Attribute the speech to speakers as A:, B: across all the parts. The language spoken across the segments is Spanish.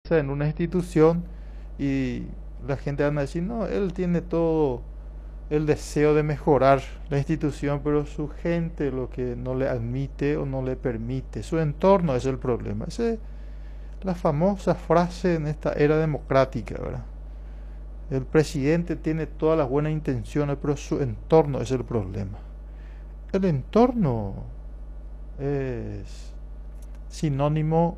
A: ingresa en una institución y la gente van a decir, no, él tiene todo el deseo de mejorar la institución, pero su gente lo que no le admite o no le permite, su entorno es el problema. Esa es la famosa frase en esta era democrática, ¿verdad? El presidente tiene todas las buenas intenciones, pero su entorno es el problema. El entorno es sinónimo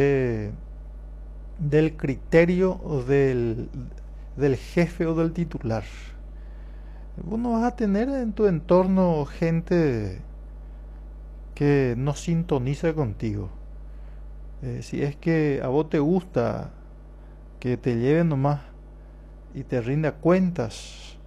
A: del criterio del jefe o del titular. Vos no vas a tener en tu entorno gente que no sintoniza contigo. Si es que a vos te gusta que te lleven nomás y te rinda cuentas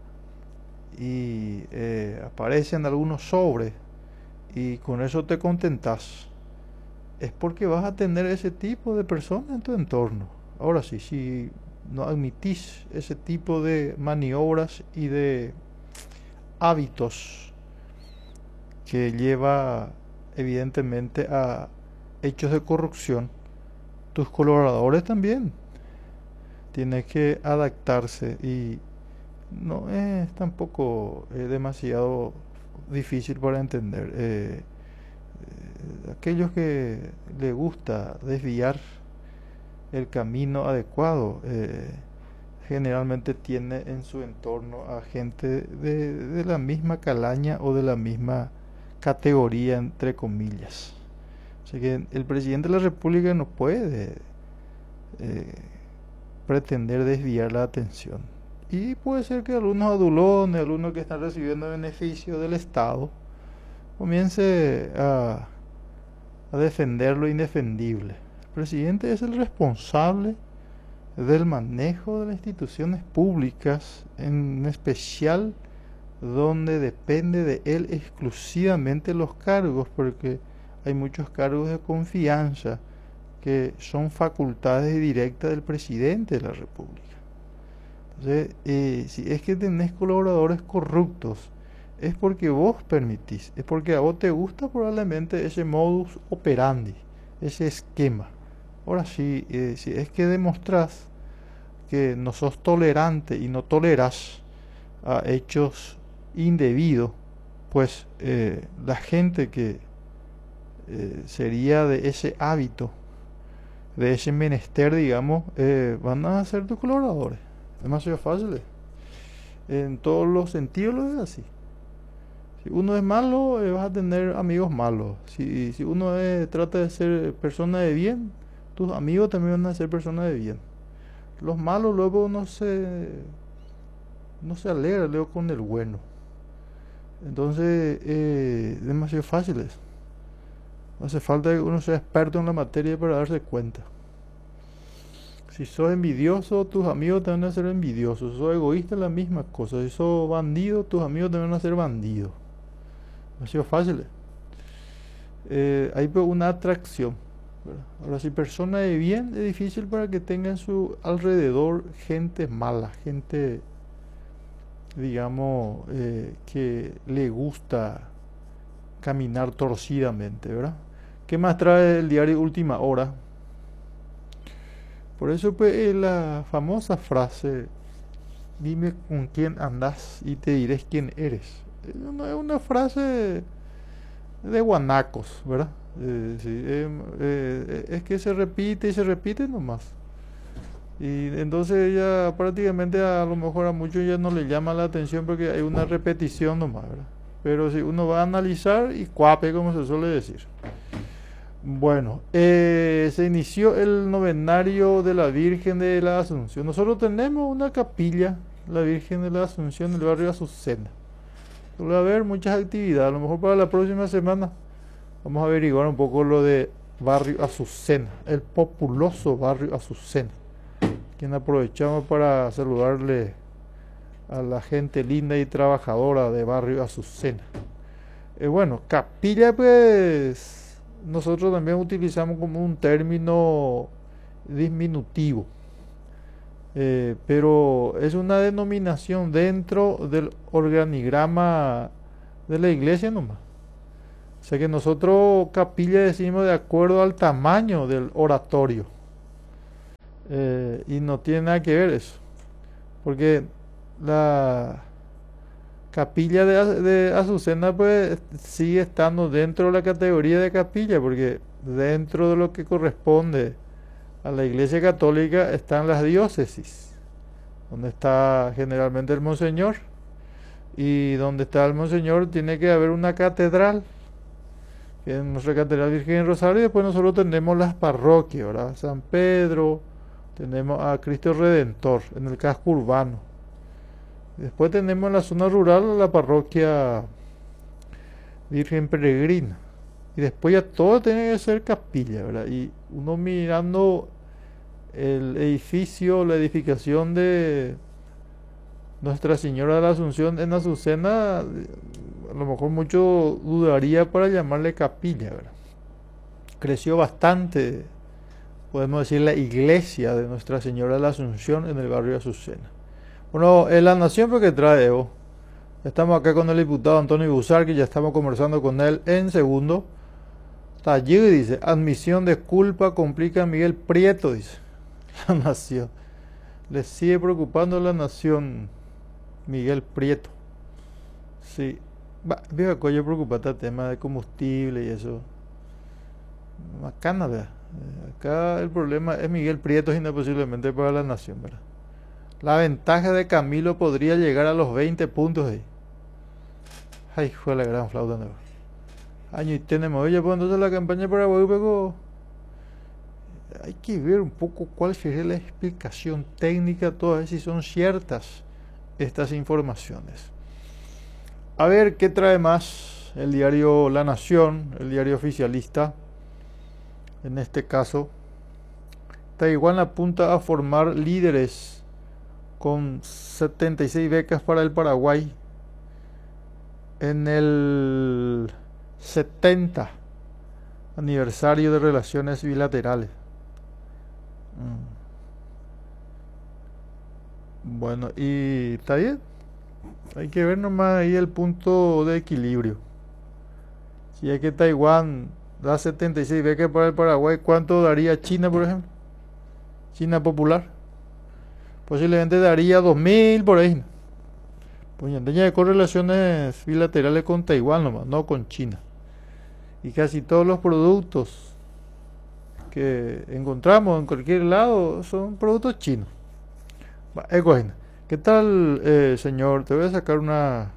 A: y aparecen algunos sobres y con eso te contentas, es porque vas a tener ese tipo de personas en tu entorno. Ahora sí, si no admitís ese tipo de maniobras y de hábitos que lleva evidentemente a hechos de corrupción, tus colaboradores también tienen que adaptarse y no es tampoco demasiado difícil para entender. Aquellos que les gusta desviar el camino adecuado generalmente tiene en su entorno a gente de la misma calaña o de la misma categoría, entre comillas. Así que el presidente de la República no puede pretender desviar la atención. Y puede ser que algunos adulones, algunos que están recibiendo beneficio del Estado, comience a defender lo indefendible. El presidente es el responsable del manejo de las instituciones públicas, en especial donde depende de él exclusivamente los cargos, porque hay muchos cargos de confianza que son facultades directas del presidente de la República. Entonces, si es que tenés colaboradores corruptos, es porque vos permitís, es porque a vos te gusta probablemente ese modus operandi, ese esquema. Ahora sí, si es que demostrás que no sos tolerante y no tolerás a hechos indebidos, pues la gente que sería de ese hábito, de ese menester, digamos, van a ser tus colaboradores. Demasiado fácil. En todos los sentidos lo es así. Si uno es malo, vas a tener amigos malos. Si uno trata de ser persona de bien, tus amigos también van a ser personas de bien. Los malos luego no se alegra luego con el bueno. Entonces, demasiado fácil es. No hace falta que uno sea experto en la materia para darse cuenta. Si sos envidioso, tus amigos te van a ser envidiosos. Si sos egoísta, la misma cosa. Si sos bandido, tus amigos te van a ser bandidos. Demasiado fácil. Hay una atracción, ¿verdad? Ahora, si persona de bien, es difícil para que tenga en su alrededor gente mala, gente, digamos, que le gusta caminar torcidamente, ¿verdad? ¿Qué más trae el diario Última Hora? Por eso, pues, la famosa frase, dime con quién andás y te diré quién eres. No es una frase de guanacos, ¿verdad? Sí, es que se repite y se repite nomás. Y entonces ya prácticamente a lo mejor a muchos ya no le llama la atención porque hay una repetición nomás, ¿verdad? Pero si uno va a analizar y cuape, como se suele decir. Bueno, se inició el novenario de la Virgen de la Asunción. Nosotros tenemos una capilla, la Virgen de la Asunción, en el barrio Azucena. Va a haber muchas actividades. A lo mejor para la próxima semana vamos a averiguar un poco lo de barrio Azucena, el populoso barrio Azucena, quien aprovechamos para saludarle a la gente linda y trabajadora de barrio Azucena. Bueno, capilla, pues nosotros también utilizamos como un término diminutivo, pero es una denominación dentro del organigrama de la iglesia nomás. O sea que nosotros capilla decimos de acuerdo al tamaño del oratorio. Y no tiene nada que ver eso, porque la capilla de Azucena pues sigue estando dentro de la categoría de capilla, porque dentro de lo que corresponde a la Iglesia Católica están las diócesis, donde está generalmente el monseñor, y donde está el monseñor tiene que haber una catedral, que es nuestra Catedral Virgen del Rosario, y después nosotros tenemos las parroquias, ¿verdad? San Pedro, tenemos a Cristo Redentor en el casco urbano. Después tenemos en la zona rural la parroquia Virgen Peregrina. Y después ya todo tiene que ser capilla, ¿verdad? Y uno mirando el edificio, la edificación de Nuestra Señora de la Asunción en Azucena, a lo mejor mucho dudaría para llamarle capilla, ¿verdad? Creció bastante, podemos decir, la iglesia de Nuestra Señora de la Asunción en el barrio de Azucena. Bueno, en La Nación, porque trae Evo. Estamos acá con el diputado Antonio Busar, que ya estamos conversando con él en segundo. Taller dice, admisión de culpa complica a Miguel Prieto, dice. La Nación. Le sigue preocupando la Nación, Miguel Prieto. Sí. Veo que yo preocupate el tema de combustible y eso. Bacana, ¿verdad? Acá el problema es Miguel Prieto y no posiblemente para la Nación, ¿verdad? La ventaja de Camilo podría llegar a los 20 puntos ahí. Ay, fue la gran flauta, ¿no? Año y tenemos, oye, pues entonces la campaña para Paraguay, pero hay que ver un poco cuál sería la explicación técnica, todas si son ciertas estas informaciones. A ver qué trae más el diario La Nación, el diario oficialista. En este caso, Taiwán apunta a formar líderes con 76 becas para el Paraguay en el 70 aniversario de relaciones bilaterales. Bueno, y está bien. Hay que ver nomás ahí el punto de equilibrio. Si es que Taiwán da 76 becas para el Paraguay, ¿cuánto daría China, por ejemplo? China popular. Posiblemente daría 2000 por ahí. Pues ya tenía correlaciones bilaterales con Taiwán nomás, no con China. Y casi todos los productos que encontramos en cualquier lado son productos chinos. ¿Qué tal, señor? Te voy a sacar una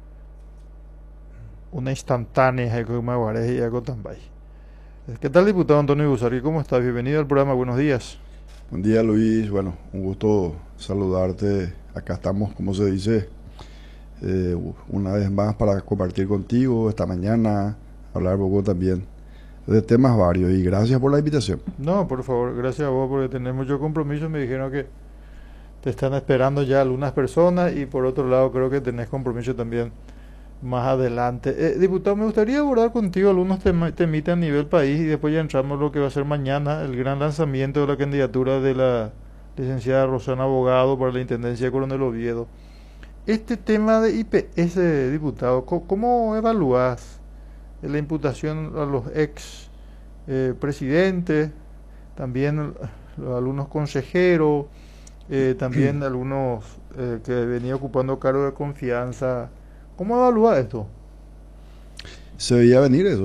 A: instantánea que me guarde y algo tan bajo. ¿Qué tal, diputado Antonio Busari? ¿Cómo estás? Bienvenido al programa. Buenos días.
B: Buen día, Luis. Bueno, un gusto saludarte. Acá estamos, como se dice, una vez más para compartir contigo esta mañana, hablar un poco también de temas varios. Y gracias por la invitación.
A: No, por favor, gracias a vos porque tenés mucho compromiso. Me dijeron que te están esperando ya algunas personas y por otro lado creo que tenés compromiso también más adelante. Diputado, me gustaría abordar contigo algunos temitas a nivel país y después ya entramos en lo que va a ser mañana, el gran lanzamiento de la candidatura de la licenciada Rosana Abogado para la Intendencia de Coronel Oviedo. Este tema de IPS, diputado, ¿cómo evalúas la imputación a los ex presidentes, también algunos consejeros, también algunos que venían ocupando cargos de confianza? ¿Cómo evalúa esto?
B: Se veía venir eso.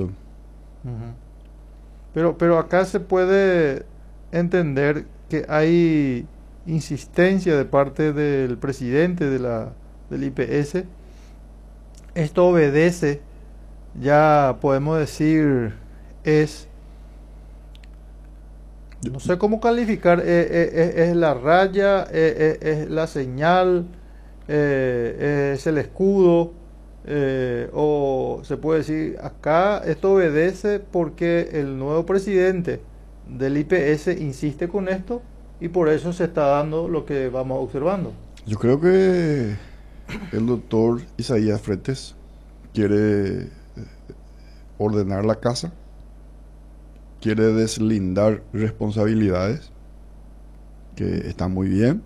A: Pero acá se puede entender que hay insistencia de parte del presidente del IPS. Esto obedece, ya podemos decir, no sé cómo calificar, es la raya, es la señal, es el escudo. O se puede decir, acá esto obedece porque el nuevo presidente del IPS insiste con esto y por eso se está dando lo que vamos observando.
B: Yo creo que el doctor Isaías Fretes quiere ordenar la casa, quiere deslindar responsabilidades, que está muy bien,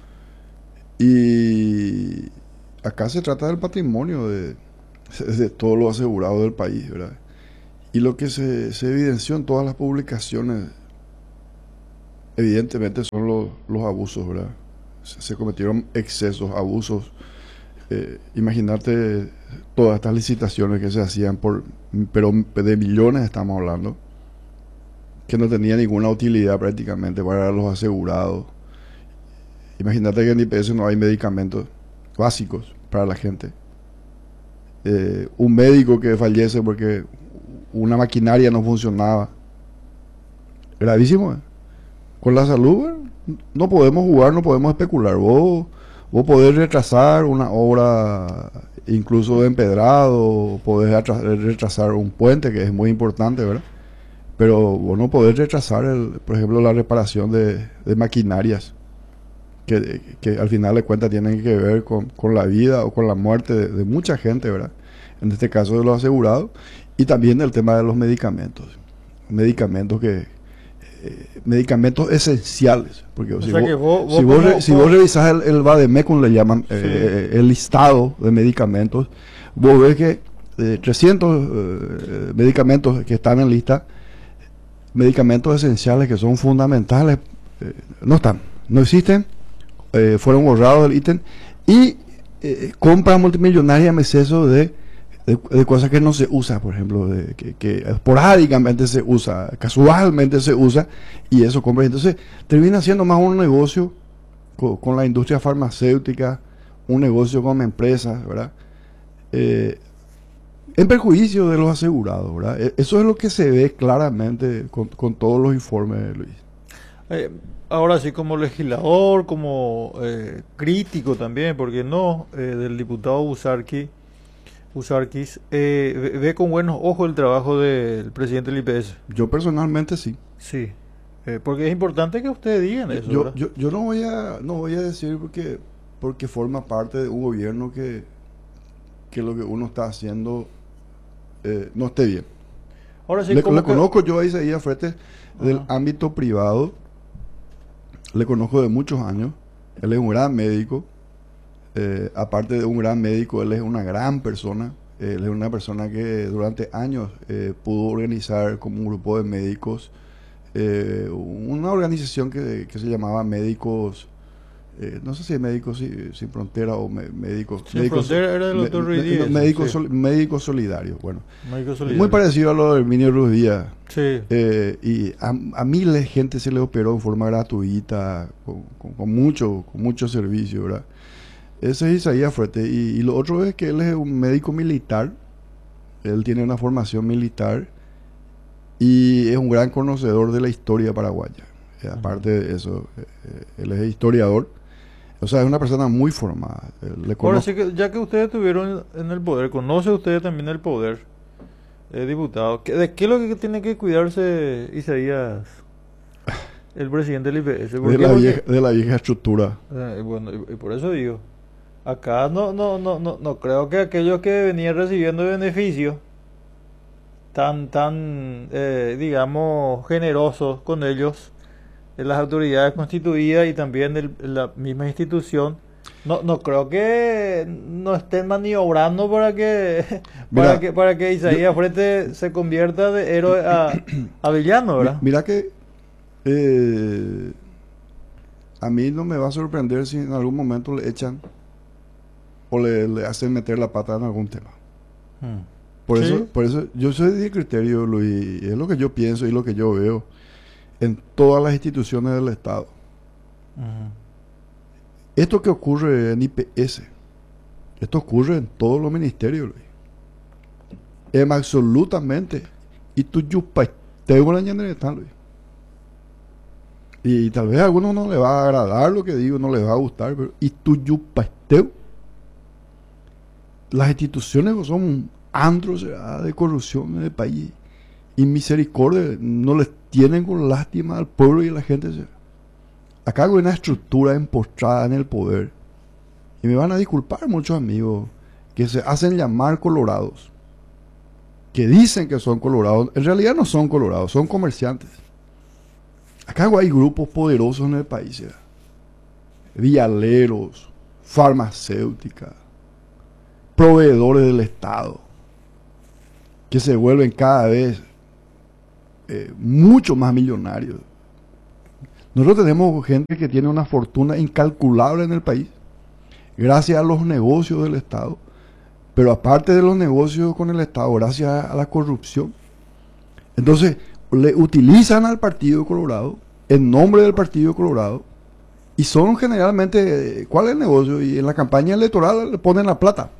B: y acá se trata del patrimonio de todos los asegurados del país, ¿verdad? Y lo que se evidenció en todas las publicaciones evidentemente son los abusos, ¿verdad? Se cometieron excesos, abusos. Imagínate todas estas licitaciones que se hacían pero de millones estamos hablando, que no tenía ninguna utilidad prácticamente para los asegurados. Imagínate que en IPS no hay medicamentos básicos para la gente. Un médico que fallece porque una maquinaria no funcionaba. Gravísimo. Con la salud, no podemos jugar, no podemos especular. Vos podés retrasar una obra incluso de empedrado, podés retrasar un puente, que es muy importante, ¿verdad? Pero vos no podés retrasar, por ejemplo, la reparación de maquinarias, que al final de cuentas tienen que ver con la vida o con la muerte de mucha gente, ¿verdad? En este caso de los asegurados, y también el tema de los medicamentos. Medicamentos esenciales, porque
A: O
B: si
A: sea que
B: vos revisás el Vademecum, le llaman,
A: Sí.
B: el listado de medicamentos, vos ves que 300 medicamentos que están en lista, medicamentos esenciales que son fundamentales, no están, no existen, fueron borrados del ítem, y compras multimillonarias en exceso de cosas que no se usa, por ejemplo, que esporádicamente se usa, casualmente se usa, y eso compra. Entonces termina siendo más un negocio con la industria farmacéutica, un negocio con empresas, ¿verdad? En perjuicio de los asegurados, ¿verdad? Eso es lo que se ve claramente con todos los informes, Luis.
A: Ahora sí, como legislador, como crítico también, porque no, del diputado Busarquis, ve con buenos ojos el trabajo del presidente del IPS.
B: Yo personalmente sí.
A: Sí, porque es importante que ustedes digan eso, ¿verdad?
B: Yo no voy a decir porque forma parte de un gobierno que lo que uno está haciendo no esté bien.
A: Ahora sí,
B: Le
A: como que...
B: conozco yo a Isaías Fretes del
A: Ajá.
B: ámbito privado, le conozco de muchos años, él es un gran médico, aparte de un gran médico, él es una gran persona, él es una persona que durante años pudo organizar como un grupo de médicos, una organización que se llamaba Médicos, no sé si es Médicos Sin Frontera o Médicos...
A: Sin Frontera era del doctor Ruiz Díaz.
B: Médicos,
A: Sí.
B: Médicos Solidarios, bueno.
A: Médico
B: Muy
A: solidario.
B: parecido a lo de Herminio Ruiz Díaz.
A: Sí.
B: Y a miles de gente se le operó en forma gratuita, con mucho servicio, ¿verdad? Ese es Isaías Fretes. Y lo otro es que él es un médico militar, él tiene una formación militar y es un gran conocedor de la historia paraguaya. Aparte de eso, él es historiador, o sea, es una persona muy formada.
A: Ahora sí que, ya que ustedes estuvieron en el poder, conoce usted también el poder, diputado. ¿De qué es lo que tiene que cuidarse Isaías, el presidente del IPS?
B: De la vieja estructura.
A: Bueno, y por eso digo, acá no creo que aquellos que venían recibiendo beneficios tan digamos, generosos con ellos, las autoridades constituidas y también la misma institución, no creo que no estén maniobrando para que Isaías Frente se convierta de héroe a villano, ¿verdad?
B: Mira que a mí no me va a sorprender si en algún momento le echan o le hacen meter la pata en algún tema.
A: Sí.
B: Por eso yo soy de criterio, Luis, y es lo que yo pienso y lo que yo veo en todas las instituciones del Estado. Esto que ocurre en IPS, esto ocurre en todos los ministerios, Luis. Absolutamente. Y tú tengo la ñaneretán, Luis. Y tal vez a algunos no le va a agradar lo que digo, no les va a gustar, pero y tú las instituciones son antros de corrupción en el país y misericordia no les tienen con lástima al pueblo y a la gente. Acá hay una estructura empostrada en el poder y me van a disculpar muchos amigos que se hacen llamar colorados, que dicen que son colorados, en realidad no son colorados, son comerciantes. Acá hay grupos poderosos en el país, vialeros, farmacéuticas, proveedores del Estado, que se vuelven cada vez mucho más millonarios. Nosotros tenemos gente que tiene una fortuna incalculable en el país, gracias a los negocios del Estado, pero aparte de los negocios con el Estado, gracias a la corrupción. Entonces, le utilizan al Partido Colorado, en nombre del Partido Colorado, y son generalmente, ¿cuál es el negocio? Y en la campaña electoral le ponen la plata.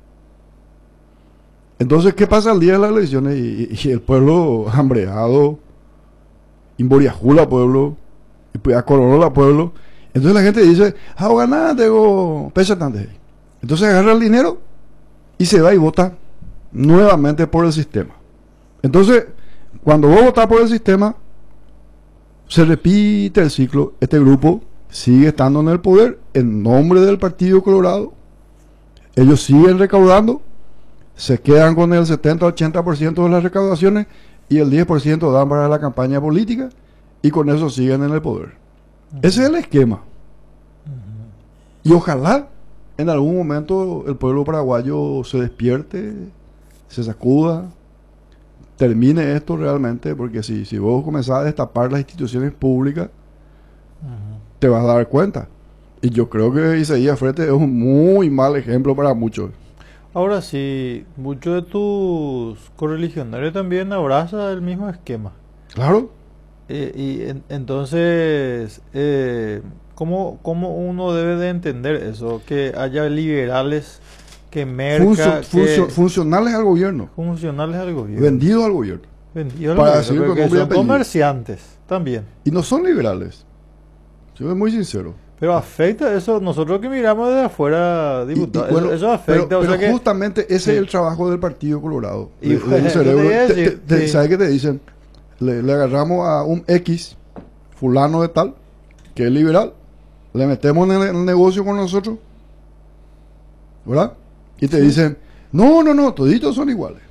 B: Entonces, ¿qué pasa el día de las elecciones? Y el pueblo hambreado, imboriajula pueblo, y pues acoloró la pueblo. Entonces la gente dice, ganar, tengo peso tanto. Entonces agarra el dinero y se va y vota nuevamente por el sistema. Entonces, cuando vos votás por el sistema, se repite el ciclo. Este grupo sigue estando en el poder en nombre del Partido Colorado. Ellos siguen recaudando, se quedan con el 70-80% de las recaudaciones y el 10% dan para la campaña política y con eso siguen en el poder. Ese es el esquema. Y ojalá en algún momento el pueblo paraguayo se despierte, se sacuda, termine esto realmente, porque si vos comenzás a destapar las instituciones públicas, te vas a dar cuenta. Y yo creo que Isaías Frete es un muy mal ejemplo para muchos.
A: Ahora sí, muchos de tus correligionarios también abrazan el mismo esquema.
B: Claro.
A: Entonces, ¿cómo uno debe de entender eso? Que haya liberales que mercan...
B: funcionales al gobierno.
A: Funcionales al gobierno.
B: Vendidos al gobierno.
A: Vendidos al
B: Para
A: gobierno,
B: decir con
A: porque
B: nombre y
A: son
B: apellido.
A: comerciantes también.
B: Y no son liberales. Soy muy sincero.
A: Pero afecta eso, nosotros que miramos desde afuera, diputado,
B: bueno,
A: eso afecta.
B: Pero,
A: o sea que,
B: justamente ese
A: sí.
B: es el trabajo del Partido Colorado.
A: Y bueno,
B: cerebro,
A: sí.
B: ¿sabes qué te dicen? Le agarramos a un X, fulano de tal, que es liberal, le metemos en el negocio con nosotros, ¿verdad? Y te dicen, no, toditos son iguales.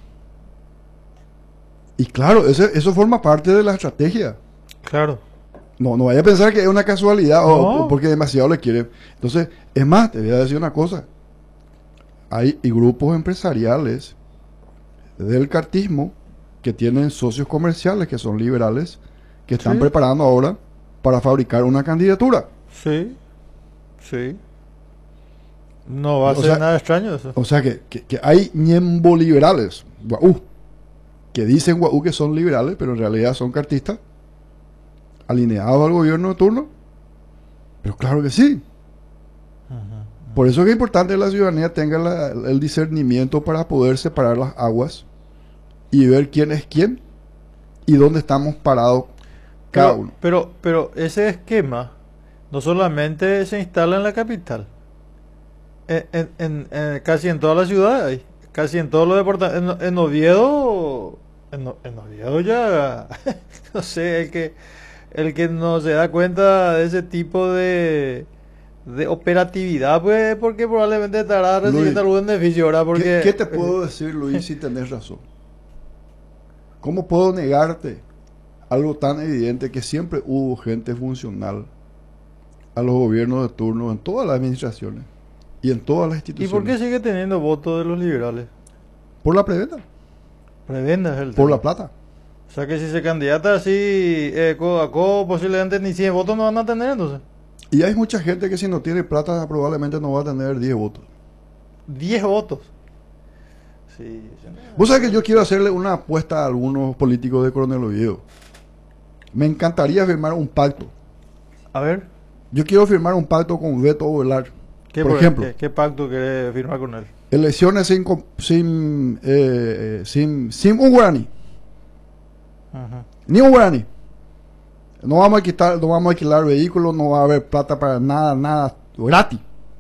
B: Y claro, eso forma parte de la estrategia.
A: Claro.
B: No vaya a pensar que es una casualidad
A: No.
B: o porque demasiado le quieren. Entonces, es más, te voy a decir una cosa. Hay grupos empresariales del cartismo que tienen socios comerciales que son liberales, que están preparando ahora para fabricar una candidatura.
A: Sí. No va a ser nada extraño eso.
B: O sea que hay ñembo liberales, que dicen que son liberales, pero en realidad son cartistas, alineados al gobierno de turno. Pero claro que sí. Por eso es que es importante que la ciudadanía tenga el discernimiento para poder separar las aguas y ver quién es quién y dónde estamos parados cada uno.
A: Pero ese esquema no solamente se instala en la capital. Casi en todas las ciudades, casi en todos los departamentos. En Oviedo, en Oviedo ya, no sé, el que no se da cuenta de ese tipo de operatividad, pues porque probablemente estará recibiendo algún beneficio, ¿verdad? Porque,
B: ¿Qué te puedo decir, Luis, si tenés razón? ¿Cómo puedo negarte algo tan evidente que siempre hubo gente funcional a los gobiernos de turno en todas las administraciones y en todas las
A: ¿Y
B: instituciones?
A: por qué sigue teniendo votos de los liberales?
B: Por la preventa.
A: Prebenda es el
B: Por
A: tema.
B: la plata.
A: O sea que si se candidata así, posiblemente ni 100 votos no van a tener entonces.
B: Y hay mucha gente que si no tiene plata probablemente no va a tener 10 votos.
A: 10 votos. Sí.
B: Vos sabés que yo quiero hacerle una apuesta a algunos políticos de Coronel Oviedo. Me encantaría firmar un pacto.
A: A ver.
B: Yo quiero firmar un pacto con Beto Ovelar. Por ejemplo,
A: ¿Qué pacto quiere firmar con él?
B: Elecciones sin un guaraní. Ni un guaraní. No vamos a alquilar vehículos, no va a haber plata para nada gratis.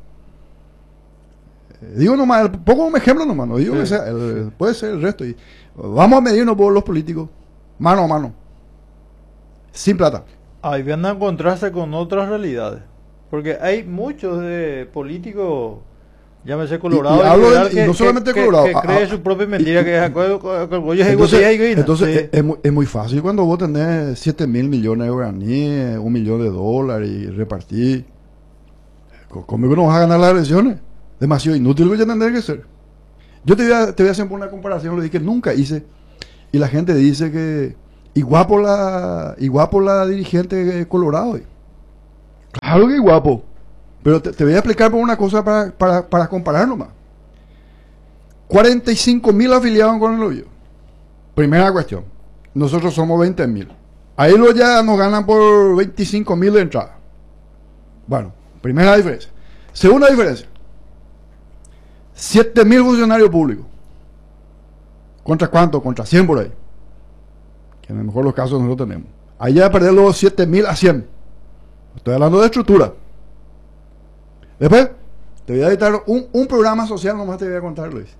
B: Digo nomás, pongo un ejemplo nomás, no digo que sea, puede ser el resto. Y vamos a medirnos por los políticos, mano a mano, sin plata.
A: Ahí van a encontrarse con otras realidades. Porque hay muchos de políticos, llámese Colorado,
B: y no solamente Colorado,
A: que cree su propia mentira,
B: entonces es muy fácil cuando vos tenés 7.000 millones de guaraníes, $1 millón y repartís. ¿Cómo que no vas a ganar las elecciones? Demasiado inútil que ya tendría que ser. Yo te voy a hacer una comparación, lo dije que nunca hice, y la gente dice que igual por la dirigente Colorado. Claro que guapo. Pero te voy a explicar por una cosa para comparar nomás. 45.000 afiliados en Coronel Oviedo. Primera cuestión. Nosotros somos 20.000. Ahí lo ya nos ganan por 25.000 de entrada. Bueno, primera diferencia. Segunda diferencia. 7.000 funcionarios públicos. ¿Contra cuánto? Contra 100 por ahí. Que en el mejor de los casos nosotros tenemos. Ahí ya perder los 7.000 a 100. Estoy hablando de estructura. Después, te voy a editar un programa social, nomás te voy a contar, Luis.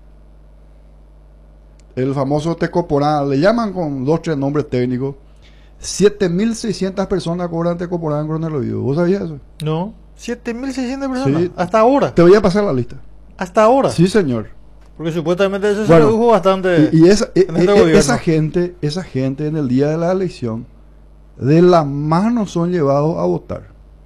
B: El famoso Tecoporá, le llaman con 2-3 nombres técnicos. 7.600 personas cobran Tecoporá en Coronel Oviedo. ¿Vos sabías eso?
A: No, 7.600 personas.
B: Sí.
A: Hasta ahora.
B: Te voy a pasar la lista.
A: Hasta ahora.
B: Sí, señor.
A: Porque supuestamente eso
B: Bueno,
A: se redujo bastante.
B: Y esa,
A: en este gobierno.
B: esa gente en el día de la elección, de la mano son llevados a votar.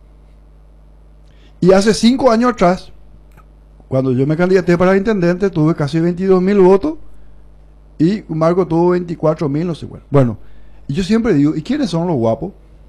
B: Y hace 5 años atrás, cuando yo me candidaté para intendente, tuve casi 22.000 votos y Marco tuvo 24.000, no sé cuál. Bueno, y yo siempre digo, ¿y quiénes son los guapos?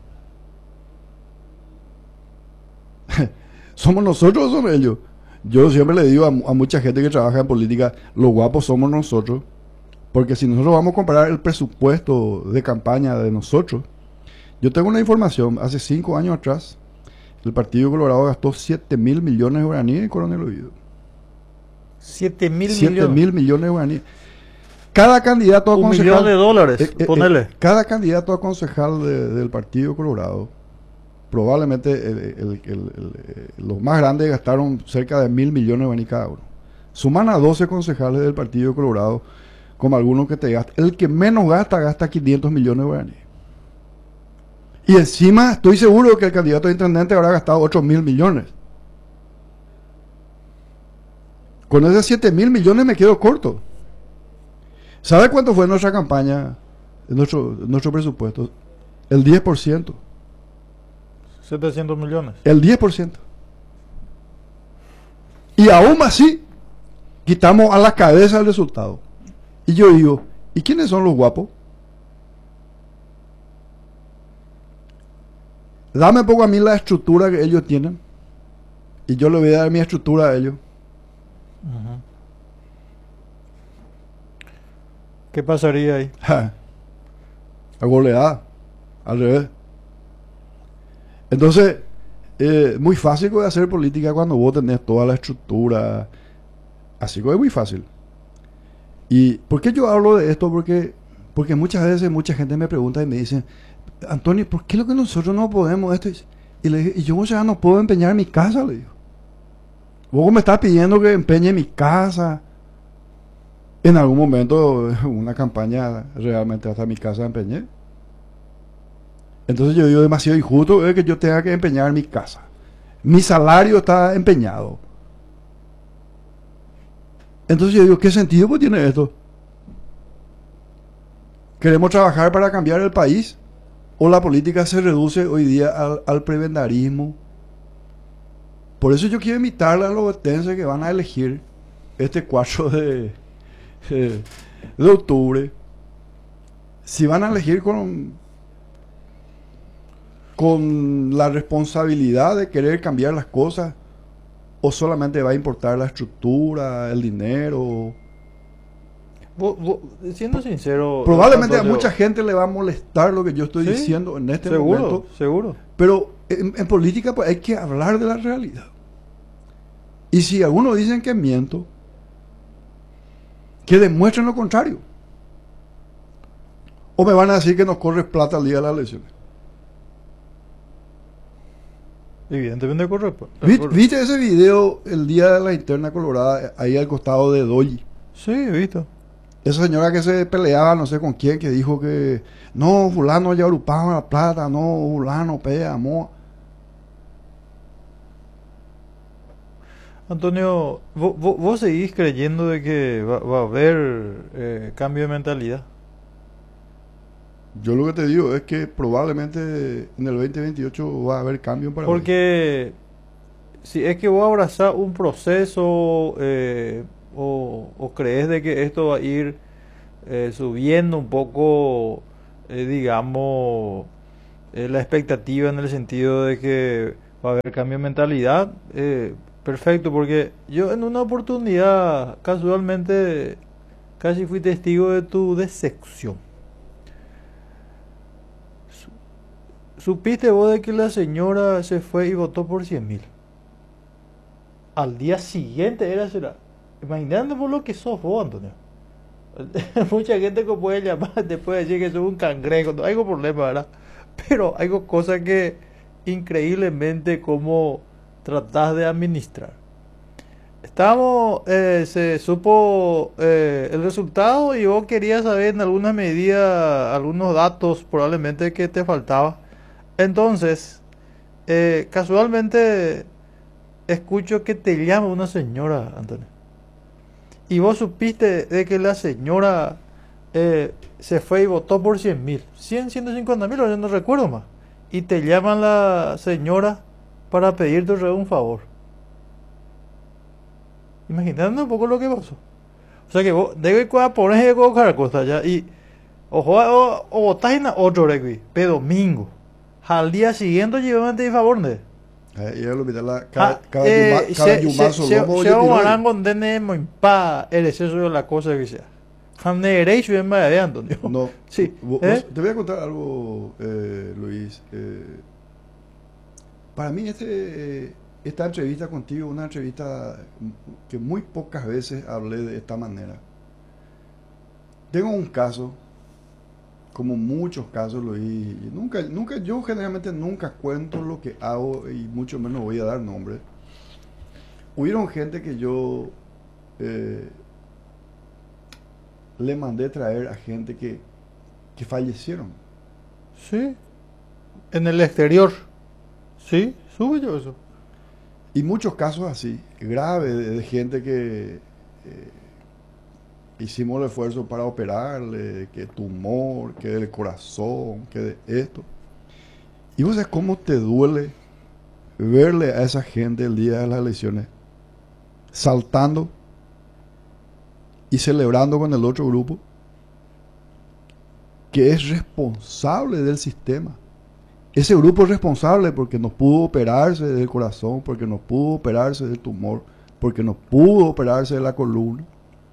B: ¿Somos nosotros o son ellos? Yo siempre le digo a mucha gente que trabaja en política, los guapos somos nosotros, porque si nosotros vamos a comparar el presupuesto de campaña de nosotros, yo tengo una información, hace 5 años atrás, el Partido Colorado gastó 7.000 millones de guaraníes en Coronel Oviedo.
A: 7.000 millones.
B: 7.000 millones de guaraníes. Cada candidato a concejal...
A: $1 millón de dólares, ponele.
B: Cada candidato a concejal del Partido Colorado, probablemente los más grandes gastaron cerca de 1.000 millones de guaraníes cada uno. Suman a 12 concejales del Partido Colorado, como algunos que te gastan. El que menos gasta 500 millones de guaraníes. Y encima estoy seguro que el candidato a intendente habrá gastado 8.000 millones. Con esos 7.000 millones me quedo corto. ¿Sabe cuánto fue nuestra campaña, nuestro presupuesto? El 10%.
A: 700 millones.
B: El 10%. Y aún así, quitamos a la cabeza el resultado. Y yo digo, ¿y quiénes son los guapos? Dame un poco a mí la estructura que ellos tienen. Y yo le voy a dar mi estructura a ellos.
A: Uh-huh. ¿Qué pasaría ahí?
B: A goleada. Al revés. Entonces, muy fácil de hacer política cuando vos tenés toda la estructura. Así que es muy fácil. ¿Y por qué yo hablo de esto? Porque muchas veces mucha gente me pregunta y me dice, Antonio, ¿por qué lo que nosotros no podemos esto? Y le dije, y yo ya no puedo empeñar mi casa, le digo. Vos me estás pidiendo que empeñe mi casa. En algún momento, una campaña, realmente hasta mi casa empeñé. Entonces yo digo, demasiado injusto es que yo tenga que empeñar mi casa. Mi salario está empeñado. Entonces yo digo, ¿qué sentido pues tiene esto? ¿Queremos trabajar para cambiar el país? ¿O la política se reduce hoy día al prebendarismo? Por eso yo quiero invitarle a los ovetenses que van a elegir este 4 de octubre. Si van a elegir con la responsabilidad de querer cambiar las cosas, o solamente va a importar la estructura, el dinero.
A: Siendo sincero,
B: Probablemente
A: Antonio,
B: a mucha gente le va a molestar lo que yo estoy diciendo en este momento.
A: Seguro.
B: Pero en política pues, hay que hablar de la realidad. Y si algunos dicen que miento, que demuestren lo contrario. O me van a decir que nos corre plata al día de las elecciones.
A: Evidentemente corre.
B: ¿Viste ese video el día de la interna colorada ahí al costado de Dolly?
A: Sí, he visto.
B: Esa señora que se peleaba no sé con quién, que dijo que no, fulano ya agrupaba la plata, no, fulano pega, amor.
A: Antonio, ¿vos seguís creyendo de que va a haber cambio de mentalidad?
B: Yo lo que te digo es que probablemente en el 2028 va a haber cambio en Paraguay.
A: Porque si es que vos abrazás un proceso o crees de que esto va a ir subiendo un poco, digamos, la expectativa en el sentido de que va a haber cambio de mentalidad. Perfecto, porque yo en una oportunidad casualmente casi fui testigo de tu decepción. ¿Supiste vos de que la señora se fue y votó por 100.000? Al día siguiente era será. Imagínate por lo que sos vos, Antonio. Mucha gente que puede llamar después de decir que sos un cangrejo, no hay problema, ¿verdad? Pero hay cosas que increíblemente como tratás de administrar. Se supo el resultado y vos querías saber en alguna medida algunos datos probablemente que te faltaba. Entonces, casualmente escucho que te llama una señora, Antonio. Y vos supiste de que la señora se fue y votó por 100.000, 150.000, yo no recuerdo más. Y te llaman la señora para pedirte un favor. Imaginando un poco lo que pasó. O sea que vos debes poner cada cosa ya. Y ojo, o votás en otro regui, pero domingo. Al día siguiente llevan de favor, ¿no?
B: Cada yumazo lomo
A: se van con denemo en pa, eres eso de la cosa que sea. Derecho bien de Antonio.
B: No,
A: sí.
B: Te voy a contar algo, Luis. Para mí esta entrevista contigo es una entrevista que muy pocas veces hablé de esta manera. Tengo un caso, como muchos casos, Luis, yo generalmente nunca cuento lo que hago y mucho menos voy a dar nombre. Hubieron gente que yo le mandé traer a gente que fallecieron.
A: Sí, en el exterior. Sí, sube yo eso.
B: Y muchos casos así, graves, de gente que hicimos el esfuerzo para operarle, que tumor, que del corazón, que de esto. Y vos sabés cómo te duele verle a esa gente el día de las elecciones saltando y celebrando con el otro grupo que es responsable del sistema. Ese grupo es responsable porque no pudo operarse del corazón, porque no pudo operarse del tumor, porque no pudo operarse de la columna.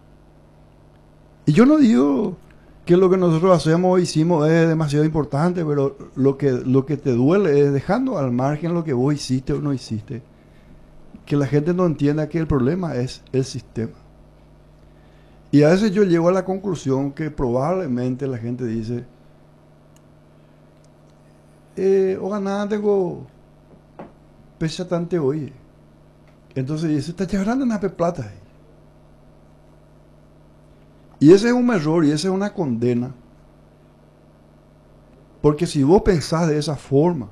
B: Y yo no digo que lo que nosotros hacemos o hicimos es demasiado importante, pero lo que te duele es, dejando al margen lo que vos hiciste o no hiciste, que la gente no entienda que el problema es el sistema. Y a veces yo llego a la conclusión que probablemente la gente dice, o ganada tengo pesa tanto hoy. Entonces dice, está llevando una plata. Y ese es un error y esa es una condena. Porque si vos pensás de esa forma,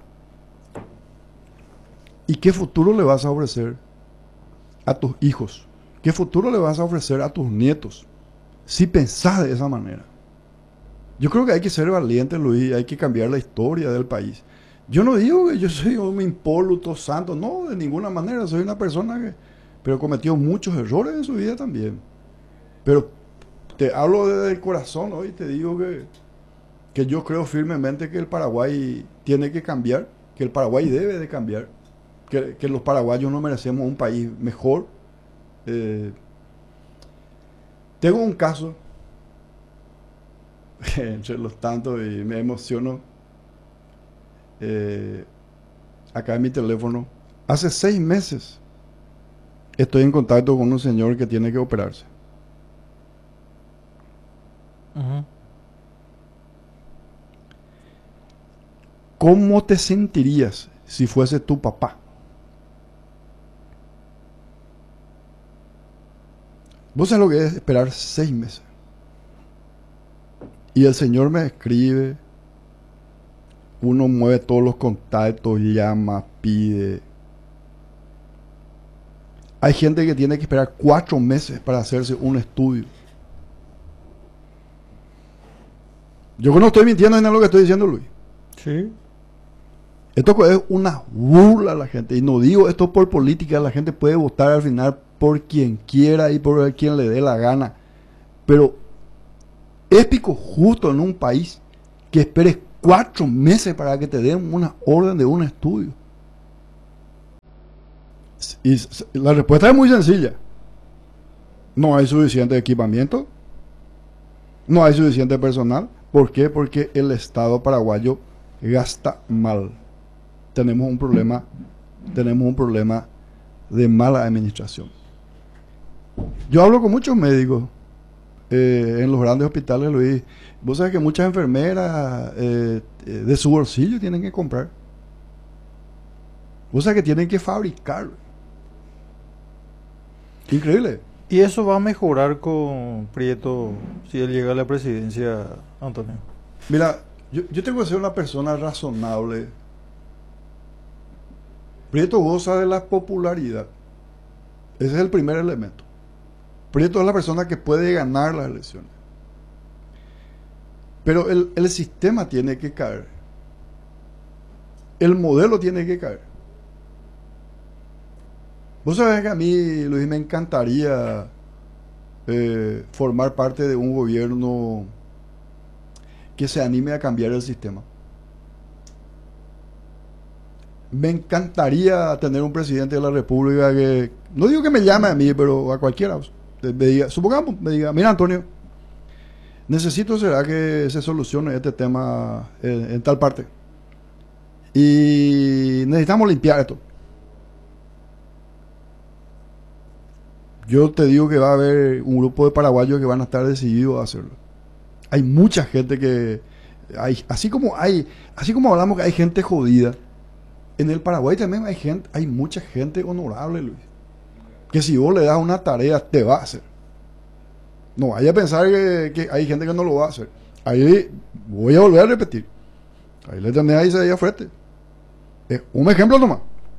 B: ¿y qué futuro le vas a ofrecer a tus hijos? ¿Qué futuro le vas a ofrecer a tus nietos? Si pensás de esa manera. Yo creo que hay que ser valiente, Luis, hay que cambiar la historia del país. Yo no digo que yo soy un impoluto santo, no, de ninguna manera, soy una persona pero cometió muchos errores en su vida también. Pero te hablo desde el corazón hoy, te digo que yo creo firmemente que el Paraguay tiene que cambiar, que el Paraguay debe de cambiar, que los paraguayos no merecemos un país mejor. Tengo un caso entre los tantos y me emociono. Acá en mi teléfono, hace 6 meses estoy en contacto con un señor que tiene que operarse.
A: Uh-huh.
B: ¿Cómo te sentirías si fuese tu papá? ¿Vos sabés lo que es esperar 6 meses? Y el señor me escribe, uno mueve todos los contactos, llama, pide. Hay gente que tiene que esperar 4 meses para hacerse un estudio. Yo no estoy mintiendo en lo que estoy diciendo, Luis.
A: Sí.
B: Esto es una burla a la gente. Y no digo esto por política, la gente puede votar al final por quien quiera y por quien le dé la gana. Pero épico justo en un país que esperes 4 meses para que te den una orden de un estudio. Y la respuesta es muy sencilla. No hay suficiente equipamiento, no hay suficiente personal. ¿Por qué? Porque el Estado paraguayo gasta mal. Tenemos un problema de mala administración. Yo hablo con muchos médicos en los grandes hospitales, Luis. Vos sabés que muchas enfermeras de su bolsillo tienen que comprar. Vos sabés que tienen que fabricar. Increíble.
A: Y eso va a mejorar con Prieto si él llega a la presidencia, Antonio.
B: Mira, yo tengo que ser una persona razonable. Prieto goza de la popularidad. Ese es el primer elemento. Prieto es la persona que puede ganar las elecciones. Pero el sistema tiene que caer. El modelo tiene que caer. Vos sabés que a mí, Luis, me encantaría formar parte de un gobierno que se anime a cambiar el sistema. Me encantaría tener un presidente de la República que, no digo que me llame a mí, pero a cualquiera, me diga, supongamos, me diga, mira Antonio, necesito será que se solucione este tema en tal parte. Y necesitamos limpiar esto. Yo te digo que va a haber un grupo de paraguayos que van a estar decididos a hacerlo. Hay mucha gente que así como hablamos que hay gente jodida, en el Paraguay también hay mucha gente honorable, Luis. Que si vos le das una tarea, te va a hacer. No vaya a pensar que hay gente que no lo va a hacer. Ahí voy a volver a repetir. Ahí le tenés ahí ese frente. Un ejemplo nomás.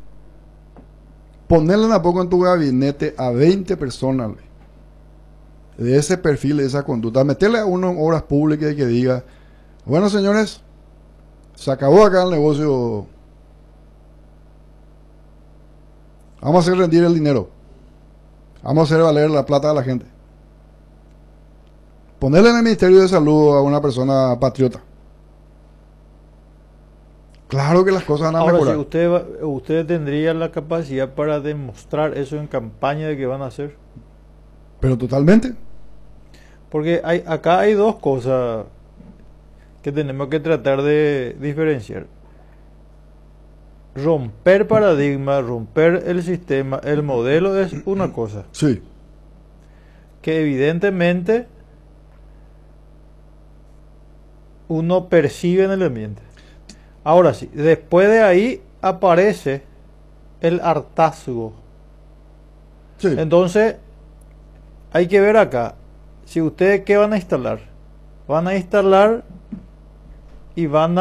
B: Ponerle a poco en tu gabinete a 20 personas, Luis, de ese perfil, de esa conducta. Meterle a uno en obras públicas y que diga, bueno señores, se acabó acá el negocio. Vamos a hacer rendir el dinero. Vamos a hacer valer la plata de la gente. Ponerle en el Ministerio de Salud a una persona patriota. Claro que las cosas van a mejorar.
A: Ahora, si usted tendría la capacidad para demostrar eso en campaña de que van a hacer.
B: Pero totalmente.
A: Porque acá hay dos cosas que tenemos que tratar de diferenciar. Romper paradigma, romper el sistema, el modelo es una cosa.
B: Sí.
A: Que evidentemente uno percibe en el ambiente. Ahora sí, después de ahí aparece el hartazgo.
B: Sí.
A: Entonces, hay que ver acá, si ustedes qué van a instalar. Van a instalar y van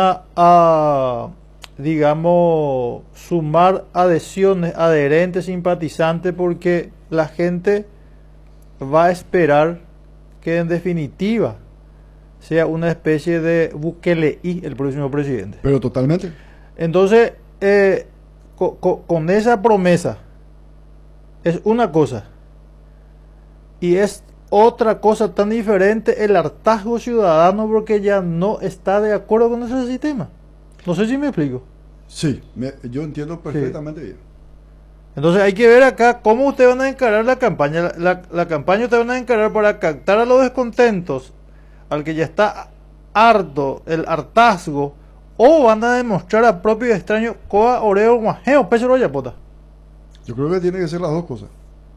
A: digamos, sumar adhesiones, adherentes, simpatizantes, porque la gente va a esperar que en definitiva sea una especie de Bukeleí el próximo presidente.
B: Pero totalmente.
A: Entonces, con esa promesa es una cosa, y es otra cosa tan diferente el hartazgo ciudadano, porque ya no está de acuerdo con ese sistema. No sé si me explico.
B: Sí, yo entiendo perfectamente bien.
A: Entonces hay que ver acá cómo ustedes van a encarar la campaña. La campaña ustedes van a encarar para captar a los descontentos, al que ya está harto, el hartazgo, o van a demostrar a propio y extraño coa, oreo, guajeo, pecho, roya, pota.
B: Yo creo que tiene que ser las dos cosas.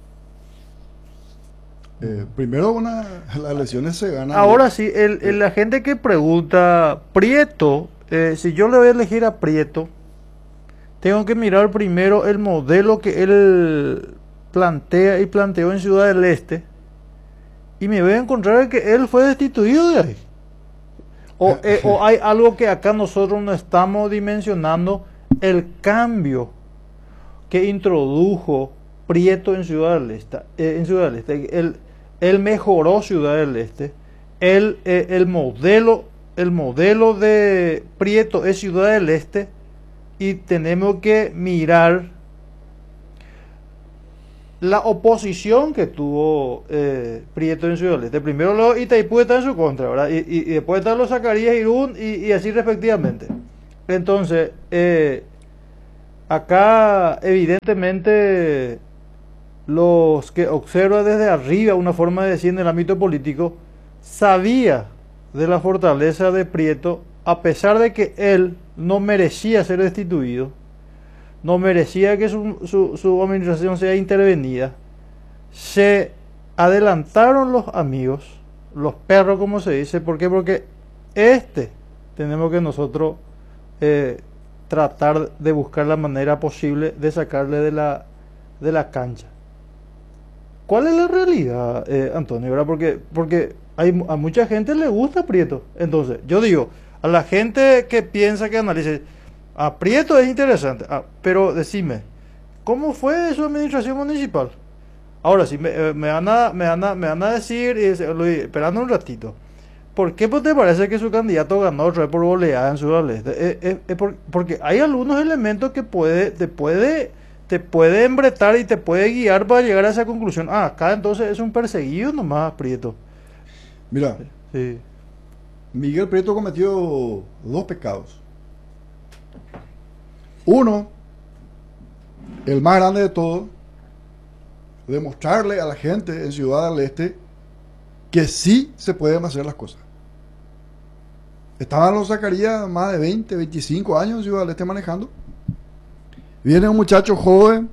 B: Primero, las elecciones se ganan.
A: Ahora sí, la gente que pregunta, Prieto, si yo le voy a elegir a Prieto, tengo que mirar primero el modelo que él plantea y planteó en Ciudad del Este, y me voy a encontrar que él fue destituido de ahí. O hay algo que acá nosotros no estamos dimensionando, el cambio que introdujo Prieto en Ciudad del Este. Él mejoró Ciudad del Este. El modelo de Prieto es Ciudad del Este, y tenemos que mirar la oposición que tuvo Prieto en Ciudad del Este. Primero los Itaipú está en su contra, ¿verdad? Y después están los Zacarías Irún y así respectivamente. Entonces, acá evidentemente los que observan desde arriba, una forma de decir en el ámbito político, sabía de la fortaleza de Prieto, a pesar de que él no merecía ser destituido, no merecía que su administración sea intervenida. Se adelantaron los amigos, los perros como se dice. ¿Por qué? Porque tenemos que nosotros tratar de buscar la manera posible de sacarle de la cancha. ¿Cuál es la realidad, Antonio? ¿Verdad? Porque a mucha gente le gusta Prieto. Entonces, yo digo, a la gente que piensa, que analice, a Prieto es interesante, pero decime, ¿cómo fue su administración municipal? Ahora sí, me van a decir, Luis, esperando un ratito, ¿por qué te parece que su candidato ganó otra vez por goleada en Sudeste? Porque hay algunos elementos que te puede embretar y te puede guiar para llegar a esa conclusión. Acá entonces es un perseguido nomás, Prieto.
B: Mira,
A: Sí.
B: Miguel Prieto cometió 2 pecados. Uno, el más grande de todos, demostrarle a la gente en Ciudad del Este que sí se pueden hacer las cosas. Estaban los Zacarías más de 20, 25 años en Ciudad del Este manejando. Viene un muchacho joven,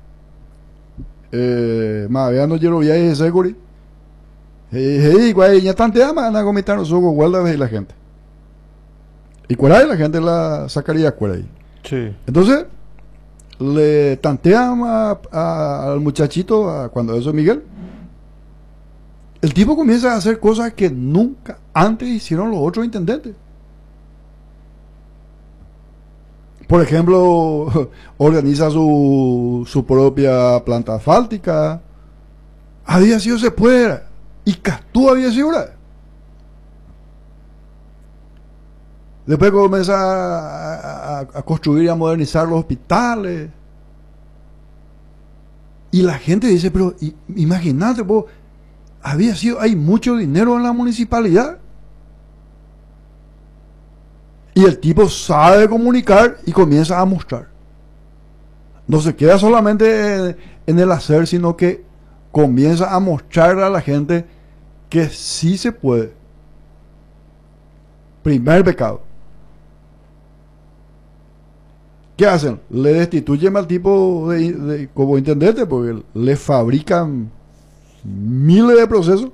B: más veando Yerovia y Seguri. Ya tanto van a comentar nosotros, guarda y la gente. Y cuál la gente la Zacarías cuál ahí.
A: Sí.
B: Entonces, le tantean al muchachito, cuando eso es Miguel. El tipo comienza a hacer cosas que nunca antes hicieron los otros intendentes. Por ejemplo, organiza su propia planta asfáltica. Había sido se puede. Y Castú había sido una. Después comienza a construir y a modernizar los hospitales. Y la gente dice, pero imagínate, hay mucho dinero en la municipalidad. Y el tipo sabe comunicar y comienza a mostrar. No se queda solamente en el hacer, sino que comienza a mostrarle a la gente que sí se puede. Primer pecado. ¿Qué hacen? Le destituyen al tipo como intendente porque le fabrican miles de procesos.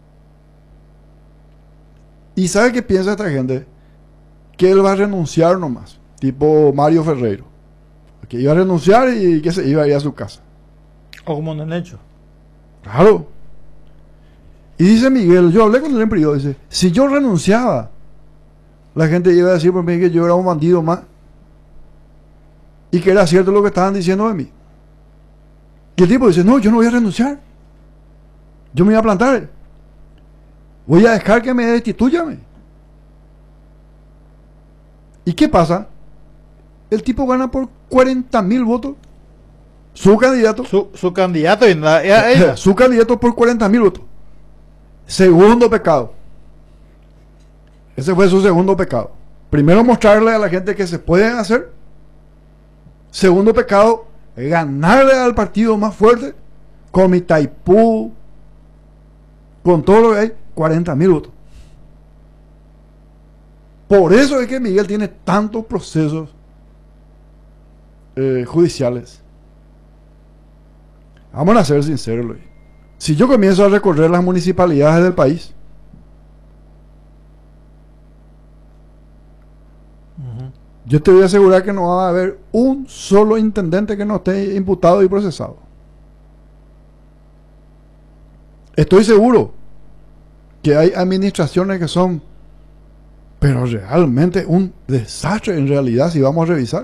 B: ¿Y sabe qué piensa esta gente? Que él va a renunciar nomás, tipo Mario Ferreiro, que iba a renunciar y que se iba a ir a su casa.
A: O como no han hecho.
B: Claro. Y dice Miguel, yo hablé con él en privado, dice, si yo renunciaba, la gente iba a decir por mí que yo era un bandido más y que era cierto lo que estaban diciendo de mí. Y el tipo dice, no, yo no voy a renunciar, yo me voy a plantar, voy a dejar que me destituyan. ¿Y qué pasa? El tipo gana por 40.000 votos. Su candidato.
A: Su candidato y
B: Su candidato por 40.000 votos. Segundo pecado. Ese fue su segundo pecado. Primero, mostrarle a la gente que se pueden hacer. Segundo pecado, ganarle al partido más fuerte, con Itaipú, con todo lo que hay, 40.000 votos. Por eso es que Miguel tiene tantos procesos judiciales. Vamos a ser sinceros, Luis. Si yo comienzo a recorrer las municipalidades del país, yo te voy a asegurar que no va a haber un solo intendente que no esté imputado y procesado. Estoy seguro que hay administraciones que son, pero realmente un desastre en realidad si vamos a revisar.